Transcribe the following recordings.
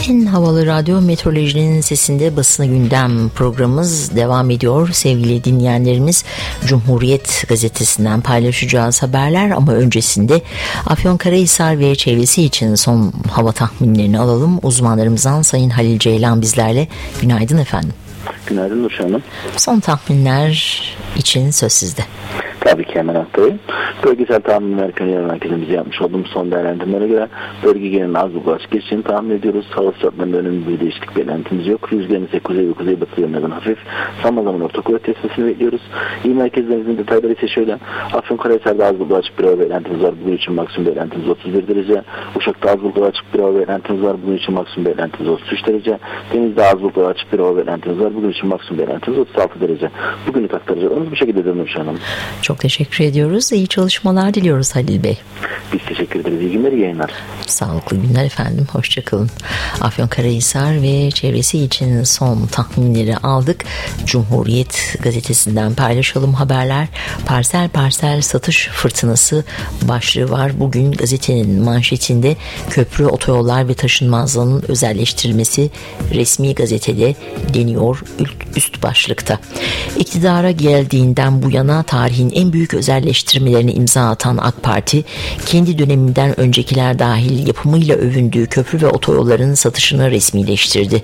En Havalı Radyo Meteorolojinin Sesinde Basını Gündem programımız devam ediyor. Sevgili dinleyenlerimiz, Cumhuriyet Gazetesi'nden paylaşacağız haberler ama öncesinde Afyonkarahisar ve çevresi için son hava tahminlerini alalım. Uzmanlarımızdan Sayın Halil Ceylan bizlerle. Günaydın efendim. Günaydın Nurşen Hanım. Son tahminler için söz sizde. Tabii ki hemen aktarayım. Bölgesel tahminler merkezimize yapmış olduğumuz son değerlendirmelere göre bölge genelinde az bulutlu açık geçeceğini tahmin ediyoruz. Hava sıcaklarında önemli bir değişiklik beklentimiz yok. Rüzgarın ise kuzey ve kuzeybatı yönlerden hafif. Zaman zaman orta kuvvet esmesini bekliyoruz. İl merkezlerimizin detayları ise şöyle. Afyonkarahisar'da az bulutlu açık bir hava beklentimiz var. Bugün için maksimum beklentimiz 31 derece. Uşak'ta az bulutlu açık bir hava beklentimiz var. Bugün için maksimum beklentimiz 33 derece. Deniz'de az bulutlu açık bir hava beklentimiz var. Bugün için maksimum beklentimiz 36 derece. Bugünlük aktaracağımız bu şekilde dönüyorum şu an. Çok teşekkür ediyoruz. İyi çalışmalar diliyoruz Halil Bey. Biz teşekkür ederiz. İyi günler, iyi yayınlar. Sağlıklı günler efendim. Hoşçakalın. Afyonkarahisar ve çevresi için son tahminleri aldık. Cumhuriyet Gazetesi'nden paylaşalım haberler. Parsel parsel satış fırtınası başlığı var. Bugün gazetenin manşetinde köprü, otoyollar ve taşınmazlığın özelleştirilmesi resmi gazetede deniyor üst başlıkta. İktidara geldiğinden bu yana tarihin en büyük özelleştirmelerini imza atan AK Parti, kendi döneminden öncekiler dahil yapımıyla övündüğü köprü ve otoyolların satışını resmileştirdi.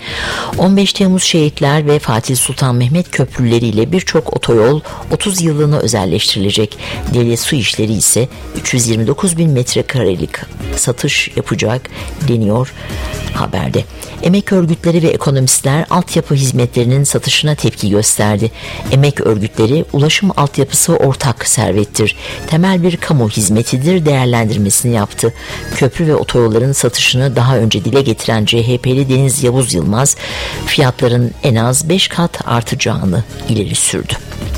15 Temmuz Şehitler ve Fatih Sultan Mehmet köprüleriyle birçok otoyol 30 yıllığına özelleştirilecek. Devlet Su İşleri ise 329 bin metrekarelik satış yapacak deniyor haberde. Emek örgütleri ve ekonomistler altyapı hizmetlerinin satışına tepki gösterdi. Emek örgütleri ulaşım altyapısı ortak servettir, temel bir kamu hizmetidir değerlendirmesini yaptı. Köprü ve otoyolların satışını daha önce dile getiren CHP'li Deniz Yavuz Yılmaz, fiyatların en az 5 kat artacağını ileri sürdü.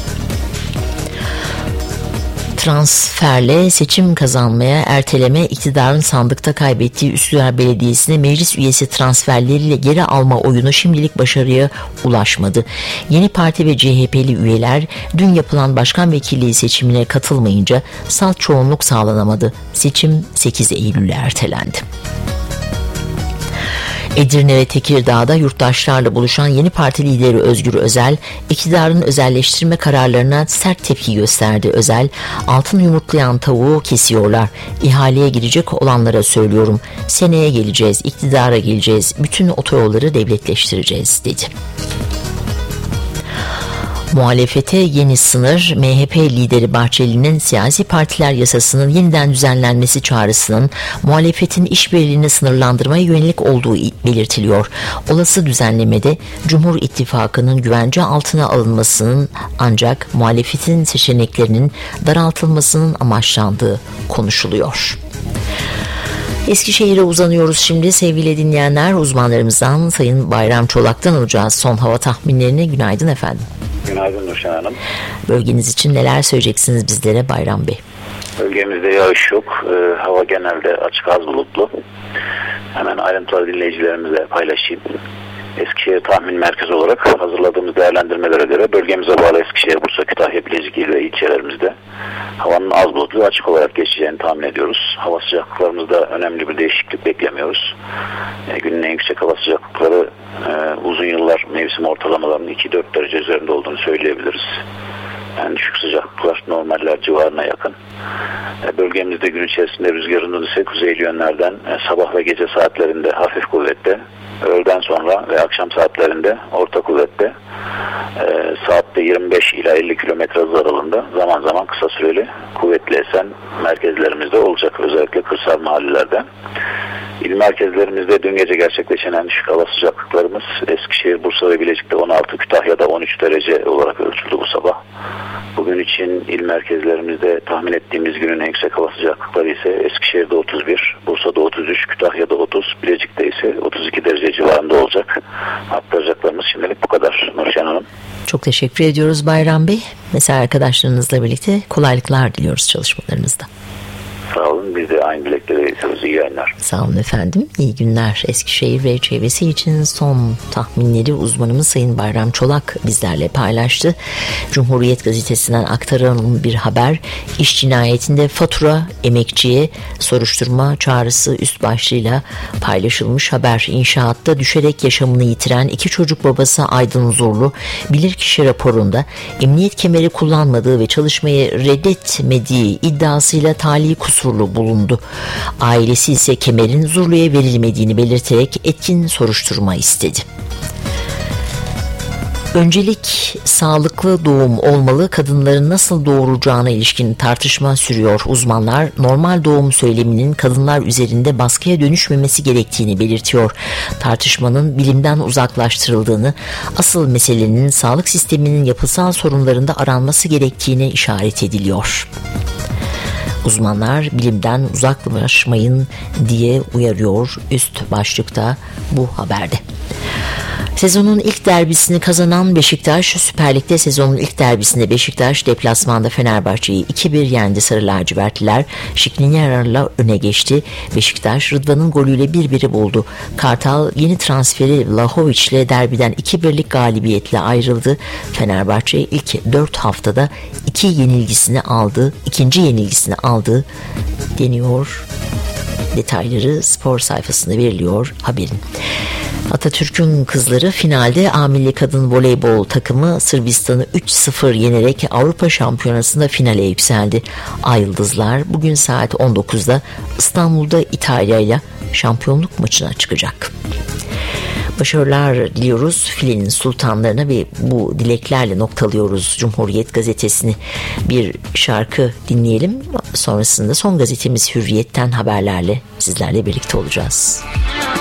Transferle seçim kazanmaya erteleme, iktidarın sandıkta kaybettiği Üsküdar Belediyesi'ne meclis üyesi transferleriyle geri alma oyunu şimdilik başarıya ulaşmadı. Yeni Parti ve CHP'li üyeler dün yapılan başkan vekilliği seçimine katılmayınca salt çoğunluk sağlanamadı. Seçim 8 Eylül'e ertelendi. Edirne ve Tekirdağ'da yurttaşlarla buluşan yeni parti lideri Özgür Özel, iktidarın özelleştirme kararlarına sert tepki gösterdi. Özel, altın yumurtlayan tavuğu kesiyorlar. İhaleye girecek olanlara söylüyorum. Seneye geleceğiz, iktidara geleceğiz, bütün otoyolları devletleştireceğiz dedi. Muhalefete yeni sınır, MHP lideri Bahçeli'nin siyasi partiler yasasının yeniden düzenlenmesi çağrısının muhalefetin işbirliğini sınırlandırmaya yönelik olduğu belirtiliyor. Olası düzenlemede Cumhur İttifakı'nın güvence altına alınmasının ancak muhalefetin seçeneklerinin daraltılmasının amaçlandığı konuşuluyor. Eskişehir'e uzanıyoruz şimdi sevgili dinleyenler. Uzmanlarımızdan Sayın Bayram Çolak'tan alacağız son hava tahminlerini. Günaydın efendim. Günaydın Nurşen Hanım. Bölgeniz için neler söyleyeceksiniz bizlere Bayram Bey? Bölgemizde yağış yok. Hava genelde açık, az bulutlu. Hemen ayrıntıları dinleyicilerimizle paylaşayım. Eskişehir tahmin merkezi olarak hazırladığımız değerlendirmelere göre bölgemize bağlı Eskişehir, Bursa, Kütahya, Bilecik il ve ilçelerimizde havanın az bulutlu ve açık olarak geçeceğini tahmin ediyoruz. Hava sıcaklıklarımızda önemli bir değişiklik beklemiyoruz. Günün en yüksek hava sıcaklıkları uzun yıllar mevsim ortalamalarının 2-4 derece üzerinde olduğunu söyleyebiliriz. En düşük sıcaklıklar normaller civarına yakın. Bölgemizde gün içerisinde rüzgarın ise kuzeyli yönlerden sabah ve gece saatlerinde hafif kuvvette, öğleden sonra ve akşam saatlerinde orta kuvvette, saatte 25 ila 50 kilometre hız aralığında zaman zaman kısa süreli kuvvetli esen merkezlerimizde olacak, özellikle kırsal mahallelerde. İl merkezlerimizde dün gece gerçekleşen en düşük hava sıcaklıklarımız Eskişehir, Bursa ve Bilecik'te 16, Kütahya'da 13 derece olarak ölçüldü bu sabah. Bugün için il merkezlerimizde tahmin ettiğimiz günün en yüksek hava sıcaklıkları ise Eskişehir'de 31, Bursa'da 33, Kütahya'da 30, Bilecik'te ise 32 derece civarında olacak. Aktaracaklarımız şimdilik bu kadar Nurşen Hanım. Çok teşekkür ediyoruz Bayram Bey. Mesai arkadaşlarınızla birlikte kolaylıklar diliyoruz çalışmalarınızda. Sağ olun. Biz de aynı dilekleri iletiyoruz. İyi İyi yayınlar. Sağ olun efendim. İyi günler. Eskişehir ve çevresi için son tahminleri uzmanımız Sayın Bayram Çolak bizlerle paylaştı. Cumhuriyet Gazetesi'nden aktarılan bir haber. İş cinayetinde fatura emekçiye soruşturma çağrısı üst başlığıyla paylaşılmış haber. İnşaatta düşerek yaşamını yitiren 2 çocuk babası Aydın Zorlu bilirkişi raporunda emniyet kemeri kullanmadığı ve çalışmayı reddetmediği iddiasıyla tali kusurlu bulundu. Ailesi ise kemerin Zorlu'ya verilmediğini belirterek etkin soruşturma istedi. Öncelik sağlıklı doğum olmalı, kadınların nasıl doğuracağına ilişkin tartışma sürüyor. Uzmanlar normal doğum söyleminin kadınlar üzerinde baskıya dönüşmemesi gerektiğini belirtiyor. Tartışmanın bilimden uzaklaştırıldığını, asıl meselenin sağlık sisteminin yapısal sorunlarında aranması gerektiğine işaret ediliyor. Uzmanlar bilimden uzaklaşmayın diye uyarıyor üst başlıkta bu haberde. Sezonun ilk derbisini kazanan Beşiktaş, Süper Lig'de sezonun ilk derbisinde Beşiktaş deplasmanda Fenerbahçe'yi 2-1 yendi. Sarı lacivertliler Şikrinyar'la öne geçti. Beşiktaş Rıdvan'ın golüyle 1-1'i buldu. Kartal yeni transferi Vlahovic'le derbiden 2-1'lik galibiyetle ayrıldı. Fenerbahçe ilk 4 haftada 2 yenilgisini aldı. İkinci yenilgisini aldı deniyor. Detayları spor sayfasında veriliyor haberin. Atatürk'ün kızları finalde A Milli Kadın Voleybol takımı Sırbistan'ı 3-0 yenerek Avrupa Şampiyonası'nda finale yükseldi. Ay Yıldızlar bugün saat 19'da İstanbul'da İtalya ile şampiyonluk maçına çıkacak. Başarılar diliyoruz filenin sultanlarına ve bu dileklerle noktalıyoruz Cumhuriyet Gazetesi'ni. Bir şarkı dinleyelim. Sonrasında son gazetemiz Hürriyet'ten haberlerle sizlerle birlikte olacağız.